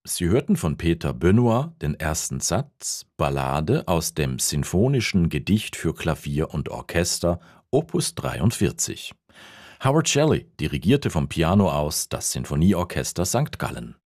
Sie hörten von Peter Benoit den ersten Satz, Ballade aus dem Sinfonischen Gedicht für Klavier und Orchester, Opus 43. Howard Shelley dirigierte vom Piano aus das Sinfonieorchester St. Gallen.